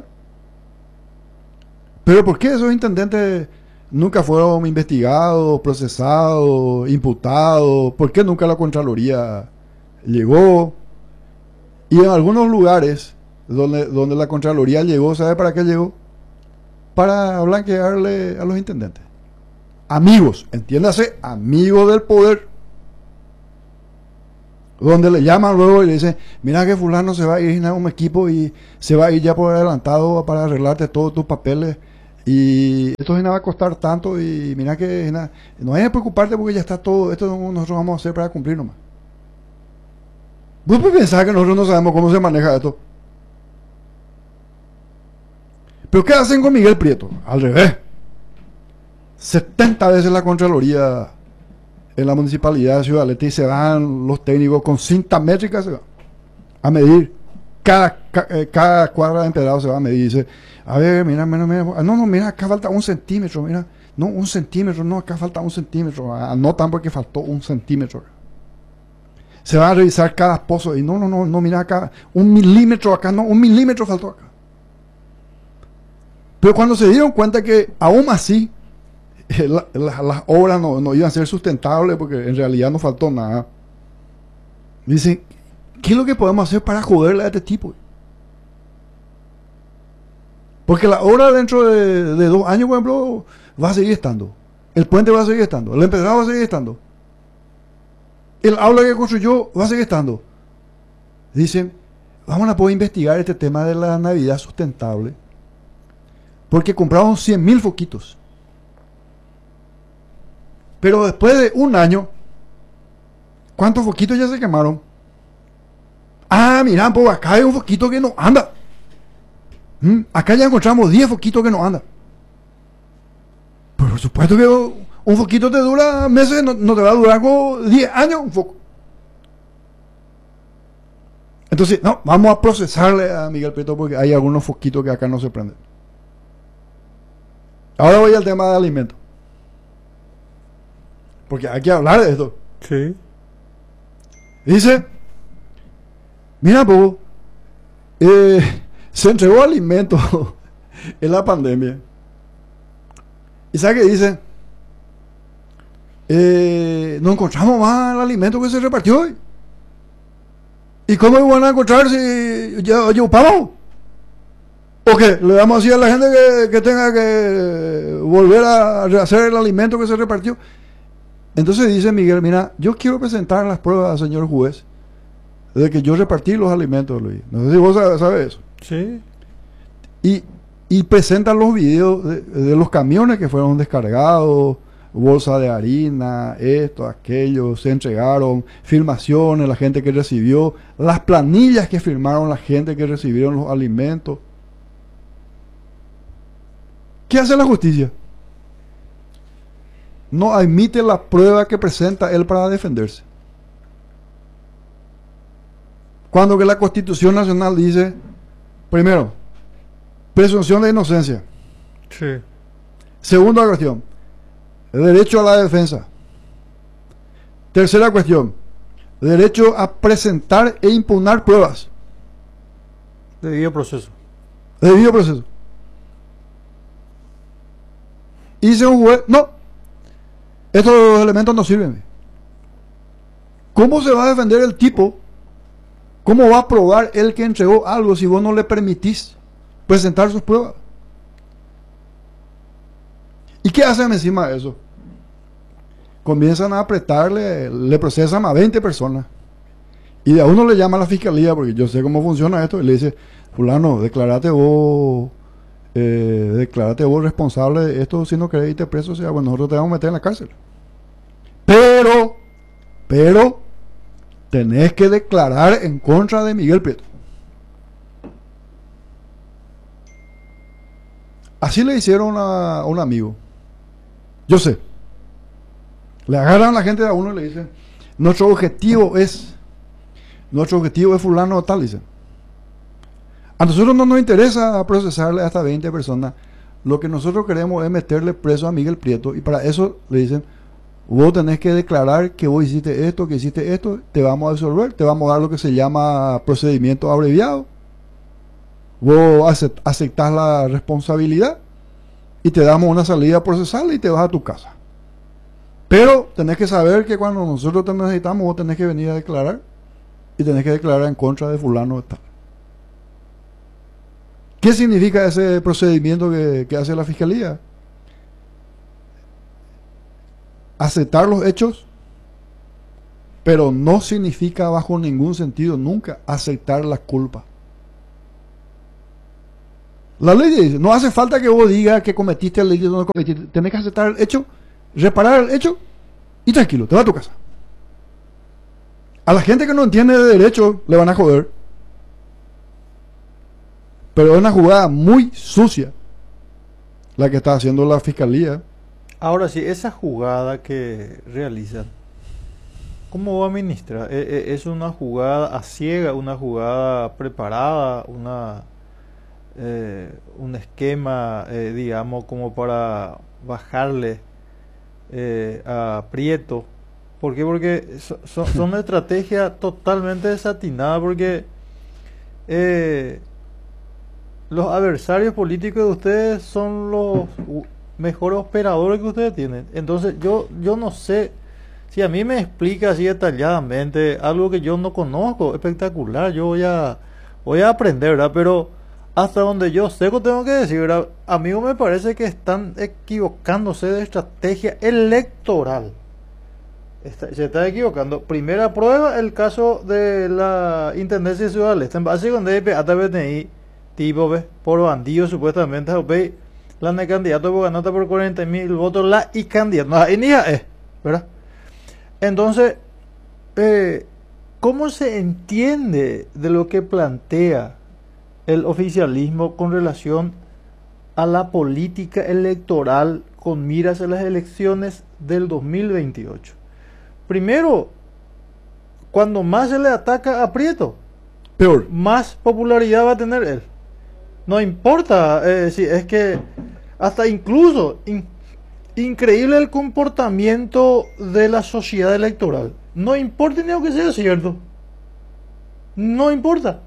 B: Pero ¿por qué esos intendentes nunca fueron investigados, procesados, imputados? ¿Por qué nunca la Contraloría llegó? Y en algunos lugares donde la Contraloría llegó, ¿sabe para qué llegó? Para blanquearle a los intendentes. Amigos, entiéndase, amigos del poder. donde le llaman luego y le dicen, mira que fulano se va a ir a un equipo y se va a ir ya por adelantado para arreglarte todos tus papeles y esto va a costar tanto y mira que no hay que preocuparte porque ya está todo, esto nosotros vamos a hacer para cumplir nomás. ¿Vos pensás que nosotros no sabemos cómo se maneja esto? ¿Pero qué hacen con Miguel Prieto? Al revés. 70 veces la Contraloría en la Municipalidad de Ciudad del Este y se van los técnicos con cinta métrica se van a medir. Cada cuadra de empedrado se va a medir y dice, a ver, mira, mira, acá falta 1 centímetro, mira. No, 1 centímetro, no, acá falta 1 centímetro. Anotan porque faltó 1 centímetro. Se va a revisar cada pozo y no, mira acá, 1 milímetro acá, no, 1 milímetro faltó acá. Pero cuando se dieron cuenta que aún así las obras no iban a ser sustentables porque en realidad no faltó nada, dicen, ¿qué es lo que podemos hacer para joderle a este tipo? Porque la obra dentro de 2 años, por ejemplo, va a seguir estando. El puente va a seguir estando. El empedrado va a seguir estando. El aula que construyó va a seguir estando. Dicen, vamos a poder investigar este tema de la Navidad sustentable. Porque compraron 100.000 foquitos. Pero después de 1 año, ¿cuántos foquitos ya se quemaron? Ah, mirá, pues acá hay un foquito que no anda. Acá ya encontramos 10 foquitos que no andan. Por supuesto que un foquito te dura meses, no te va a durar como 10 años un foco. Entonces, no, vamos a procesarle a Miguel Prieto porque hay algunos foquitos que acá no se prenden. Ahora voy al tema de alimentos. Porque hay que hablar de esto.
A: Sí.
B: Dice, mira, pues, se entregó alimentos en la pandemia. ¿Y sabe qué dice? No encontramos más el alimento que se repartió hoy. ¿Y cómo van a encontrar si ya ocupamos? ¿O qué? ¿Le damos así a la gente que tenga que volver a rehacer el alimento que se repartió? Entonces dice Miguel, mira, yo quiero presentar las pruebas al señor juez de que yo repartí los alimentos, Luis. No sé si vos sabes eso.
A: Sí.
B: Y presentan los videos de los camiones que fueron descargados, bolsa de harina, esto, aquello, se entregaron, filmaciones, la gente que recibió, las planillas que firmaron la gente que recibieron los alimentos. ¿Qué hace la justicia? No admite la prueba que presenta él para defenderse. Cuando que la Constitución Nacional dice, primero, presunción de inocencia.
A: Sí.
B: Segunda cuestión, derecho a la defensa. Tercera cuestión, derecho a presentar e impugnar pruebas.
A: Debido proceso.
B: Debido proceso. Y dice un juez, no, estos elementos no sirven. ¿Cómo se va a defender el tipo? ¿Cómo va a probar él que entregó algo si vos no le permitís presentar sus pruebas? ¿Y qué hacen encima de eso? Comienzan a apretarle, le procesan a 20 personas. Y de a uno le llama a la fiscalía, porque yo sé cómo funciona esto, y le dice, fulano, declárate vos responsable de esto, si no querés irte preso, o sea, bueno, nosotros te vamos a meter en la cárcel. Pero, tenés que declarar en contra de Miguel Prieto. Así le hicieron a un amigo. Yo sé. Le agarran a la gente de a uno y le dicen, nuestro objetivo es fulano tal, dicen. A nosotros no nos interesa procesarle hasta 20 personas. Lo que nosotros queremos es meterle preso a Miguel Prieto. Y para eso le dicen, vos tenés que declarar que vos hiciste esto, te vamos a absolver, te vamos a dar lo que se llama procedimiento abreviado. Vos aceptás la responsabilidad y te damos una salida procesal y te vas a tu casa. Pero tenés que saber que cuando nosotros te necesitamos, vos tenés que venir a declarar y tenés que declarar en contra de fulano de tal. ¿Qué significa ese procedimiento que hace la fiscalía? Aceptar los hechos, Pero no significa bajo ningún sentido nunca aceptar la culpa. La ley dice, no hace falta que vos digas que cometiste el delito o no cometiste. Tenés que aceptar el hecho, reparar el hecho y tranquilo, te vas a tu casa. A la gente que no entiende de derecho le van a joder. Pero es una jugada muy sucia la que está haciendo la fiscalía.
A: Ahora sí, esa jugada que realizan, ¿cómo va a administrar? ¿Es una jugada a ciega, una jugada preparada, un esquema, digamos, como para bajarle a Prieto? ¿Por qué? Porque son una estrategia totalmente desatinada, porque los adversarios políticos de ustedes son los mejores operadores que ustedes tienen. Entonces yo no sé si a mí me explica así detalladamente algo que yo no conozco, espectacular, yo voy a aprender, ¿verdad? Pero hasta donde yo sé que tengo que decir, ¿verdad? Amigo, me parece que están equivocándose de estrategia electoral. Se está equivocando. Primera prueba, el caso de la Intendencia de Ciudad del Este. En base con DP, tipo, por bandido supuestamente, la de candidato por ganata por 40.000 votos, la y candidato. No, y ni ¿verdad? Entonces, ¿cómo se entiende de lo que plantea el oficialismo con relación a la política electoral con miras a las elecciones del 2028? Primero, cuando más se le ataca a Prieto,
B: Peor.
A: más popularidad va a tener él. No importa, si es que hasta incluso increíble el comportamiento de la sociedad electoral. No importa ni aunque sea cierto. No importa.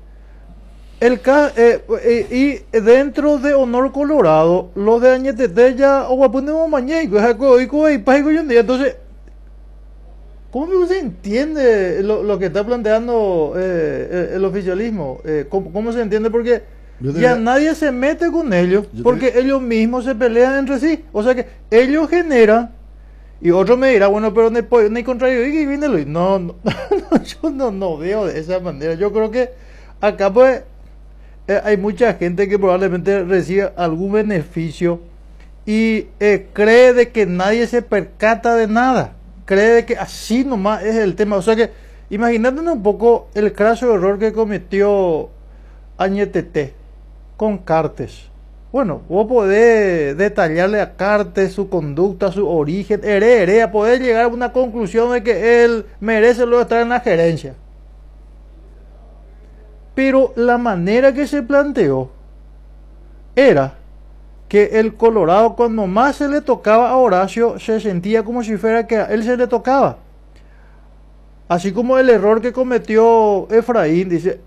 A: Y dentro de Honor Colorado, los de Añetete ya o apunemos mañana entonces, ¿cómo se entiende lo que está planteando el oficialismo? ¿Cómo se entiende? Porque ya nadie se mete con ellos, porque ellos mismos se pelean entre sí. O sea que ellos generan, y otro me dirá, bueno, pero no hay contrario. No, yo no veo de esa manera. Yo creo que acá pues hay mucha gente que probablemente recibe algún beneficio y cree de que nadie se percata de nada. Cree que así nomás es el tema. O sea que, imagínate un poco el craso error que cometió Añetete con Cartes. Bueno, vos podés detallarle a Cartes su conducta, su origen, a poder llegar a una conclusión de que él merece luego estar en la gerencia. Pero la manera que se planteó era que el Colorado, cuando más se le tocaba a Horacio, se sentía como si fuera que a él se le tocaba. Así como el error que cometió Efraín, dice,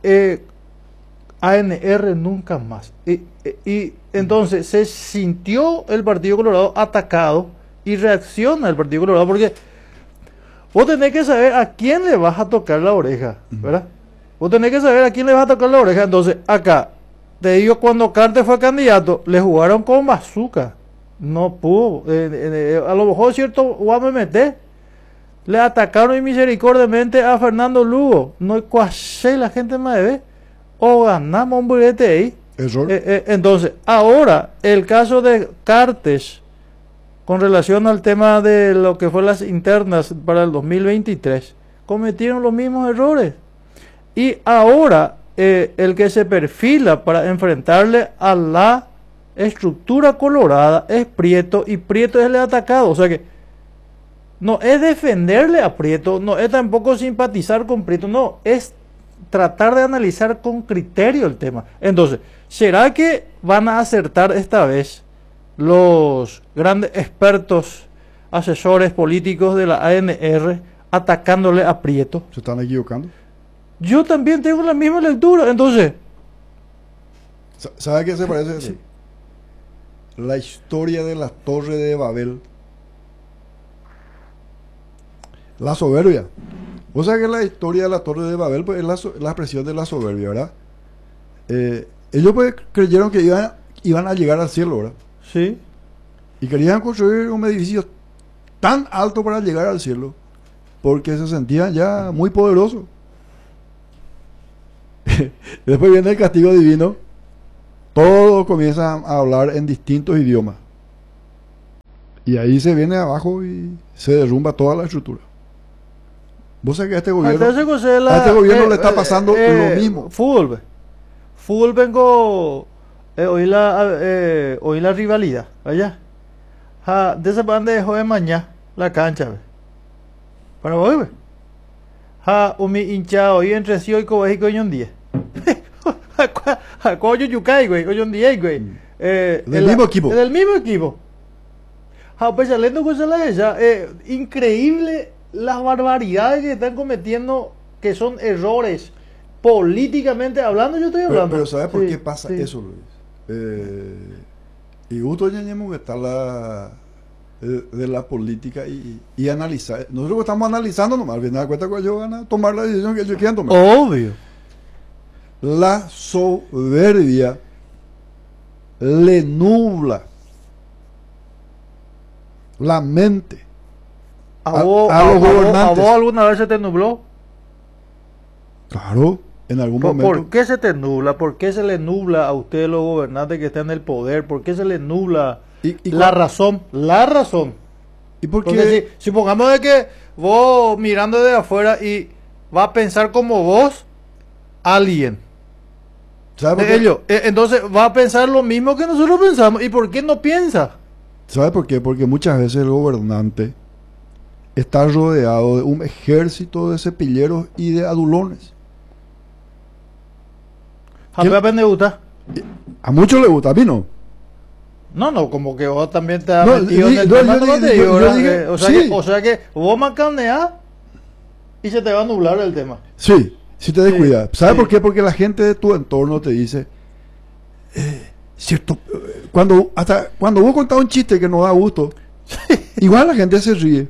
A: ANR nunca más. Y entonces se sintió el Partido Colorado atacado y reacciona el Partido Colorado, porque vos tenés que saber a quién le vas a tocar la oreja, ¿verdad? Vos tenés que saber a quién le vas a tocar la oreja. Entonces, acá, te digo, cuando Cartes fue candidato, le jugaron con bazooka. No pudo. A lo mejor cierto UAMMT le atacaron inmisericordiamente a Fernando Lugo. No cuasé la gente más de vez. O ganamos un burete ahí. Entonces, ahora, el caso de Cartes, con relación al tema de lo que fue las internas para el 2023, cometieron los mismos errores. Y ahora el que se perfila para enfrentarle a la estructura colorada es Prieto, y Prieto es el atacado. O sea que no es defenderle a Prieto, no es tampoco simpatizar con Prieto, no, es tratar de analizar con criterio el tema. Entonces, ¿será que van a acertar esta vez los grandes expertos, asesores políticos de la ANR atacándole a Prieto?
B: ¿Se están equivocando?
A: Yo también tengo la misma lectura. Entonces,
B: ¿sabe a qué se parece? Sí. La historia de la Torre de Babel. La soberbia. O sea que la historia de la Torre de Babel pues, es la expresión de la soberbia, ¿verdad? Ellos pues creyeron que iban a llegar al cielo, ¿verdad?
A: Sí.
B: Y querían construir un edificio tan alto para llegar al cielo porque se sentían ya muy poderosos. Después viene el castigo divino, todos comienzan a hablar en distintos idiomas. Y ahí se viene abajo y se derrumba toda la estructura. Vos sabés que a este gobierno, le está pasando lo mismo.
A: Fútbol vengo hoy la rivalidad, allá. De ese pan de joven mañana la cancha, ve. Para hoy, ve. Mi hincha hoy entre sí hoy cobaji coño un día. Coño yucay, güey, coño un día, güey.
B: Del mismo equipo.
A: Del mismo equipo. Pues saliendo cosas la ella, increíble las barbaridades que están cometiendo, que son errores políticamente hablando. Yo estoy hablando.
B: Pero ¿sabes por qué pasa eso, Luis? Y justo ya que está de la política y analizar. Nosotros estamos analizando nomás, al final de cuentas cuando ellos van a tomar la decisión que ellos quieran tomar.
A: Obvio.
B: La soberbia le nubla la mente
A: ¿A vos alguna vez se te nubló?
B: Claro, en algún momento.
A: ¿Por qué se te nubla? ¿Por qué se le nubla a ustedes los gobernantes que están en el poder? ¿Por qué se le nubla la razón? La razón.
B: ¿Y por qué?
A: Porque si pongamos de que vos mirando de afuera y va a pensar como vos alguien.
B: ¿Sabes por qué?
A: Entonces va a pensar lo mismo que nosotros pensamos. ¿Y por qué no piensa?
B: ¿Sabe por qué? Porque muchas veces el gobernante está rodeado de un ejército de cepilleros y de adulones.
A: ¿A me gusta?
B: A muchos les gusta, a mí no.
A: No, como que vos también te has metido en el tema. O sea que vos macaneás y se te va a nublar el tema.
B: Sí, si te descuidas. ¿Sabes por qué? Porque la gente de tu entorno te dice... cierto, cuando vos contás un chiste que no da gusto, igual la gente se ríe.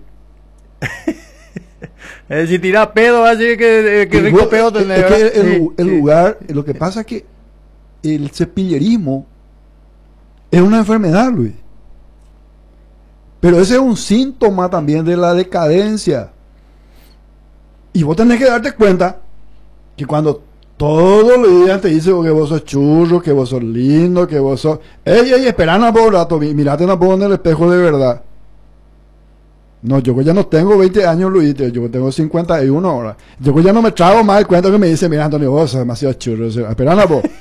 A: Si tirás pedo, así que rico pedo tenés.
B: Es que el lugar, lo que pasa es que el cepillerismo es una enfermedad, Luis. Pero ese es un síntoma también de la decadencia. Y vos tenés que darte cuenta que cuando todos los días te dicen que vos sos churro, que vos sos lindo, que vos sos... Ey, esperá por rato, mirate una poco en el espejo de verdad. No, yo ya no tengo 20 años, Luis, yo tengo 51 ahora. Yo ya no me trago más el cuento que me dice, mira, Antonio, vos sos demasiado churro. Esperá una poco.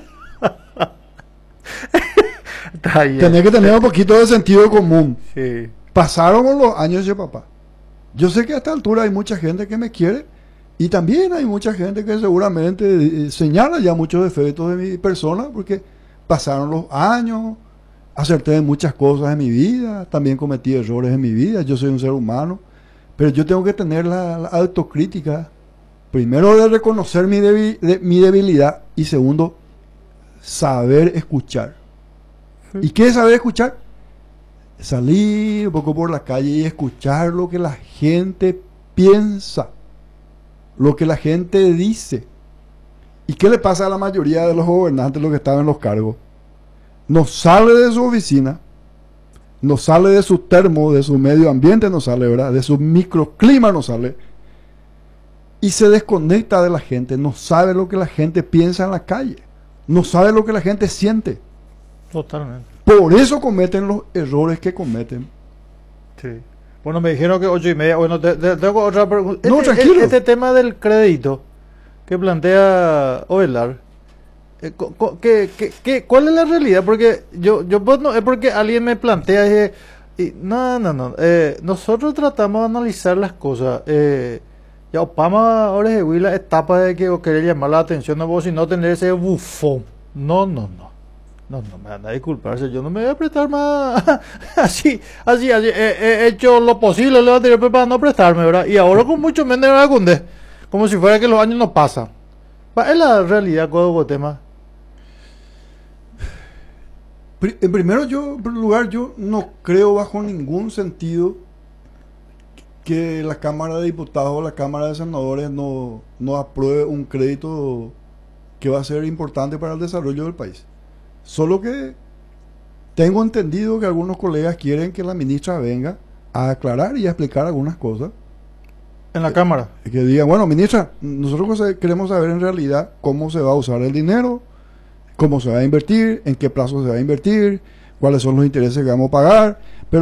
B: Tenés que tener un poquito de sentido común.
A: Sí.
B: Pasaron los años de papá. Yo sé que a esta altura hay mucha gente que me quiere. Y también hay mucha gente que seguramente señala ya muchos defectos de mi persona porque pasaron los años, acerté en muchas cosas en mi vida, también cometí errores en mi vida, yo soy un ser humano, pero yo tengo que tener la autocrítica, primero de reconocer mi debilidad y segundo, saber escuchar. ¿Y qué es saber escuchar? Salir un poco por la calle y escuchar lo que la gente piensa, lo que la gente dice. ¿Y qué le pasa a la mayoría de los gobernantes, los que están en los cargos? No sale de su oficina, no sale de su termo, de su medio ambiente, no sale, ¿verdad? De su microclima no sale. Y se desconecta de la gente, no sabe lo que la gente piensa en la calle, no sabe lo que la gente siente.
A: Totalmente.
B: Por eso cometen los errores que cometen.
A: Sí. Bueno, me dijeron que 8:30. Bueno, tengo otra pregunta.
B: No, tranquilo.
A: Este tema del crédito que plantea Ovelar, ¿cuál es la realidad? Porque pues no es porque alguien me plantea no. Nosotros tratamos de analizar las cosas. Ya Opama ahora es la etapa de que querer llamar la atención a vos y no tener ese bufón. No, me van a disculparse, yo no me voy a prestar más. así, he hecho lo posible lo anterior para no prestarme, ¿verdad? Y ahora con mucho menos me voy a cundir, como si fuera que los años no pasan. Es la realidad con el tema.
B: En primer lugar, yo no creo bajo ningún sentido que la Cámara de Diputados o la Cámara de Senadores no apruebe un crédito que va a ser importante para el desarrollo del país. Solo que tengo entendido que algunos colegas quieren que la ministra venga a aclarar y a explicar algunas cosas.
A: en la Cámara.
B: Que digan, bueno, ministra, nosotros queremos saber en realidad cómo se va a usar el dinero, cómo se va a invertir, en qué plazo se va a invertir, cuáles son los intereses que vamos a pagar, pero